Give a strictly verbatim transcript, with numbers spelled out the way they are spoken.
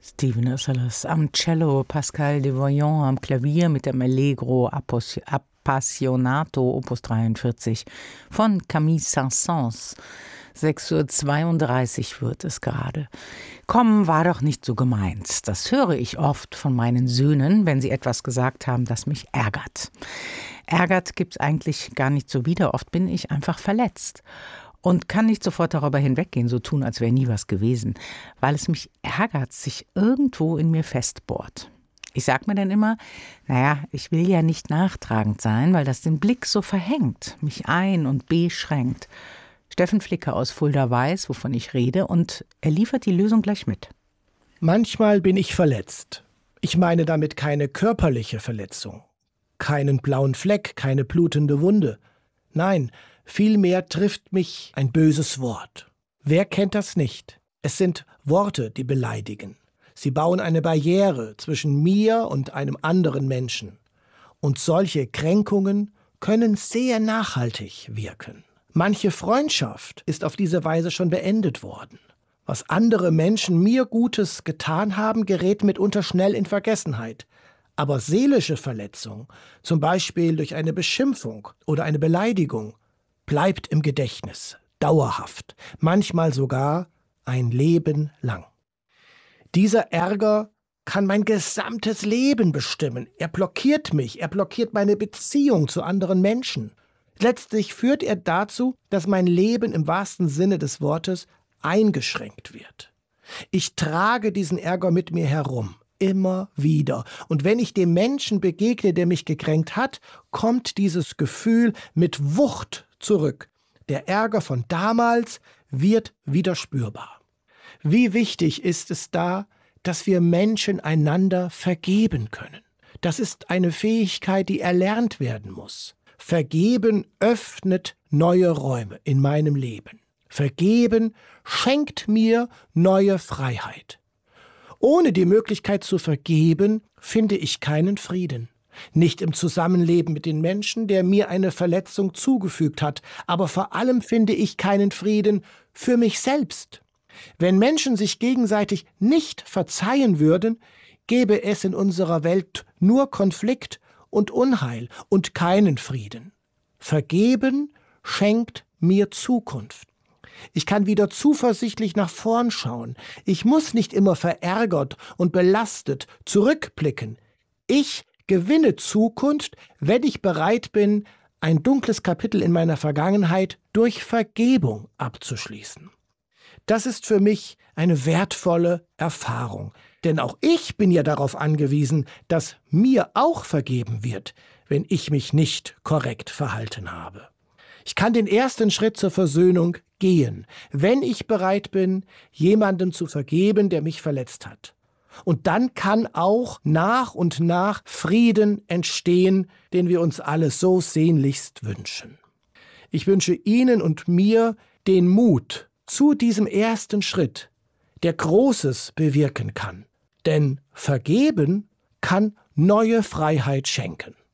Stephen Urselus am Cello, Pascal de Voyant am Klavier mit dem Allegro Appassionato Opus dreiundvierzig von Camille Saint-Saëns. sechs Uhr zweiunddreißig wird es gerade. Kommen war doch nicht so gemeint. Das höre ich oft von meinen Söhnen, wenn sie etwas gesagt haben, das mich ärgert. Ärgert gibt's eigentlich gar nicht so wieder. Oft bin ich einfach verletzt und kann nicht sofort darüber hinweggehen, so tun, als wäre nie was gewesen, weil es mich ärgert, sich irgendwo in mir festbohrt. Ich sag mir dann immer, naja, ich will ja nicht nachtragend sein, weil das den Blick so verhängt, mich ein- und beschränkt. Steffen Flicker aus Fulda weiß, wovon ich rede, und er liefert die Lösung gleich mit. Manchmal bin ich verletzt. Ich meine damit keine körperliche Verletzung, keinen blauen Fleck, keine blutende Wunde. Nein, vielmehr trifft mich ein böses Wort. Wer kennt das nicht? Es sind Worte, die beleidigen. Sie bauen eine Barriere zwischen mir und einem anderen Menschen. Und solche Kränkungen können sehr nachhaltig wirken. Manche Freundschaft ist auf diese Weise schon beendet worden. Was andere Menschen mir Gutes getan haben, gerät mitunter schnell in Vergessenheit. Aber seelische Verletzung, zum Beispiel durch eine Beschimpfung oder eine Beleidigung, bleibt im Gedächtnis, dauerhaft, manchmal sogar ein Leben lang. Dieser Ärger kann mein gesamtes Leben bestimmen. Er blockiert mich, er blockiert meine Beziehung zu anderen Menschen. Letztlich führt er dazu, dass mein Leben im wahrsten Sinne des Wortes eingeschränkt wird. Ich trage diesen Ärger mit mir herum, immer wieder. Und wenn ich dem Menschen begegne, der mich gekränkt hat, kommt dieses Gefühl mit Wucht zurück. Der Ärger von damals wird wieder spürbar. Wie wichtig ist es da, dass wir Menschen einander vergeben können? Das ist eine Fähigkeit, die erlernt werden muss. Vergeben öffnet neue Räume in meinem Leben. Vergeben schenkt mir neue Freiheit. Ohne die Möglichkeit zu vergeben, finde ich keinen Frieden. Nicht im Zusammenleben mit den Menschen, der mir eine Verletzung zugefügt hat, aber vor allem finde ich keinen Frieden für mich selbst. Wenn Menschen sich gegenseitig nicht verzeihen würden, gäbe es in unserer Welt nur Konflikt und Unheil und keinen Frieden. Vergeben schenkt mir Zukunft. Ich kann wieder zuversichtlich nach vorn schauen. Ich muss nicht immer verärgert und belastet zurückblicken. Ich gewinne Zukunft, wenn ich bereit bin, ein dunkles Kapitel in meiner Vergangenheit durch Vergebung abzuschließen. Das ist für mich eine wertvolle Erfahrung, denn auch ich bin ja darauf angewiesen, dass mir auch vergeben wird, wenn ich mich nicht korrekt verhalten habe. Ich kann den ersten Schritt zur Versöhnung gehen, wenn ich bereit bin, jemandem zu vergeben, der mich verletzt hat. Und dann kann auch nach und nach Frieden entstehen, den wir uns alle so sehnlichst wünschen. Ich wünsche Ihnen und mir den Mut zu diesem ersten Schritt, der Großes bewirken kann. Denn vergeben kann neue Freiheit schenken.